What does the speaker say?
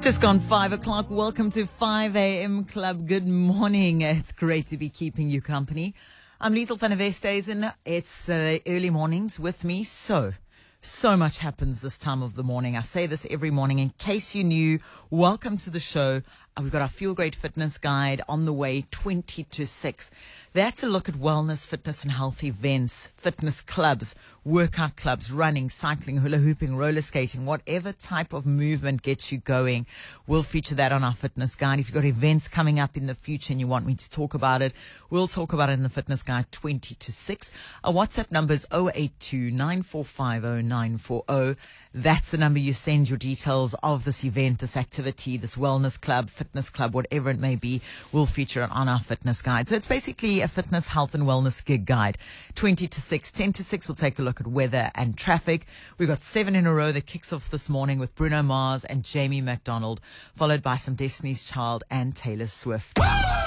Just gone 5 o'clock. Welcome to 5 a.m. Club. Good morning. It's great to be keeping you company. I'm Liesl van der Westhuizen. It's early mornings with me. So much happens this time of the morning. I say this every morning. In case you knew, welcome to the show. We've got our Feel Great Fitness Guide on the way, 20 to 6. That's a look at wellness, fitness and health events, fitness clubs, workout clubs, running, cycling, hula hooping, roller skating, whatever type of movement gets you going. We'll feature that on our fitness guide. If you've got events coming up in the future and you want me to talk about it, we'll talk about it in the fitness guide 20 to 6. Our WhatsApp number is 082 9450 940. That's the number you send your details of this event, this activity, this wellness club, fitness club, whatever it may be. We'll feature it on our fitness guide. So it's basically a fitness, health and wellness gig guide. 20 to 6, 10 to 6, we'll take a look at weather and traffic. We've got 7 in a row that kicks off this morning with Bruno Mars and Jamie McDonald, followed by some Destiny's Child and Taylor Swift.